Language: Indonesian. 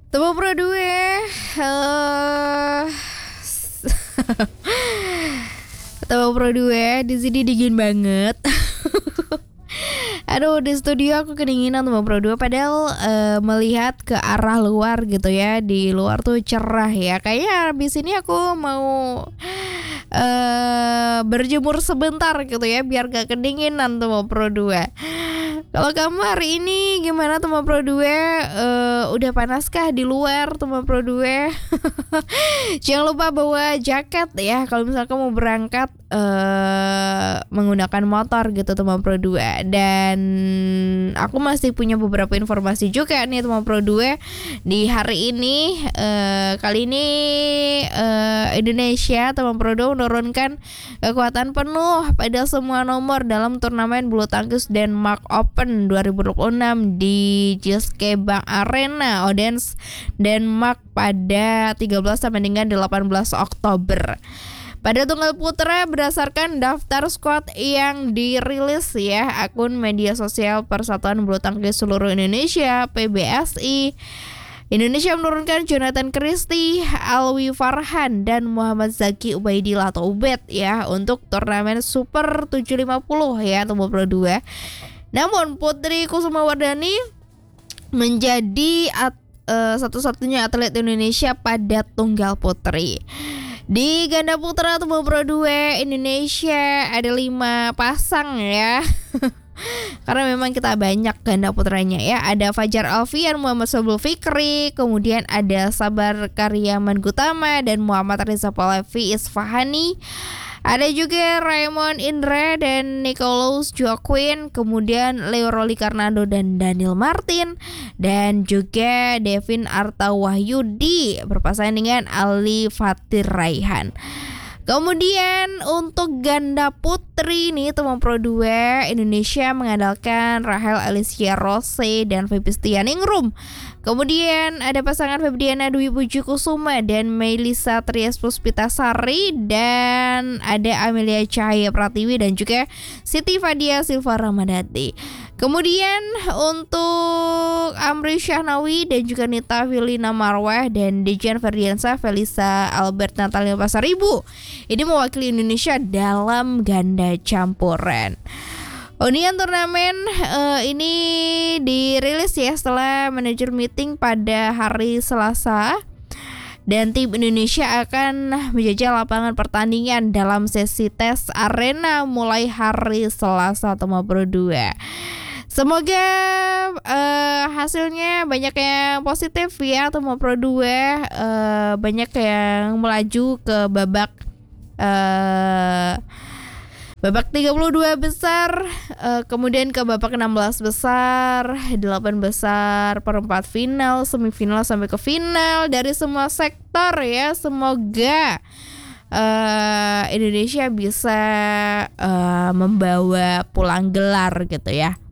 Temu Pro 2 Temu Pro 2 di sini dingin banget. Aduh, di studio aku kedinginan Temu Pro 2 padahal melihat ke arah luar gitu ya. Di luar tuh cerah ya. Kayaknya habis ini aku mau berjemur sebentar gitu ya biar gak kedinginan Temu Pro 2. Kalau kamu hari ini gimana Temu Pro 2? Udah panaskah di luar Temu Pro 2? Jangan lupa bawa jaket ya kalau misalkan mau berangkat menggunakan motor gitu Temu Pro 2. Dan aku masih punya beberapa informasi juga nih Temu Pro 2 di hari ini. Kali ini Indonesia Temu Pro 2 menurunkan kekuatan penuh pada semua nomor dalam turnamen bulu tangkis Denmark Open 2026 di Jyske Bank Arena Odense, Denmark pada 13 sampai dengan 18 Oktober. Pada tunggal putra berdasarkan daftar squad yang dirilis ya akun media sosial Persatuan Bulu Tangkis Seluruh Indonesia PBSI, Indonesia menurunkan Jonathan Christie, Alwi Farhan, dan Muhammad Zaki Ubaidillah atau Ubed ya untuk turnamen Super 750 ya Temu Pro 2. Namun Putri Kusumawardhani menjadi satu-satunya atlet Indonesia pada tunggal putri. Di ganda putra Temu Pro 2 Indonesia ada 5 pasang ya. Karena memang kita banyak ganda putranya ya. Ada Fajar Alfian, Muhammad Sobul Fikri, kemudian ada Sabar Karyaman Gutama dan Muhammad Riza Pahlavi Isfahani. Ada juga Raymond Indra dan Nicolaus Joaquin, kemudian Leo Roli Karnando dan Daniel Martin, dan juga Devin Arta Wahyudi berpasangan dengan Ali Fatir Raihan. Kemudian untuk ganda putri nih Temu Pro 2 Indonesia mengandalkan Rahel Alicia Rose dan Febistian Ingrum. Kemudian ada pasangan Febriana Dwi Puji Kusuma dan Melisa Trias Puspitasari, dan ada Amelia Cahaya Pratiwi dan juga Siti Fadia Silva Ramadhani. Kemudian untuk Amri Syahnawi dan juga Nita Filina Marwah dan Dejan Ferdiansa Felisa Albert Natalia Pasaribu ini mewakili Indonesia dalam ganda campuran. Undian turnamen ini dirilis ya setelah manajer meeting pada hari Selasa, dan tim Indonesia akan menjajal lapangan pertandingan dalam sesi tes arena mulai hari Selasa Temu Pro 2. Semoga hasilnya banyak yang positif ya Temu Pro 2, banyak yang melaju ke babak 32 besar, kemudian ke babak 16 besar, 8 besar, perempat final, semifinal sampai ke final dari semua sektor ya. Semoga Indonesia bisa membawa pulang gelar gitu ya.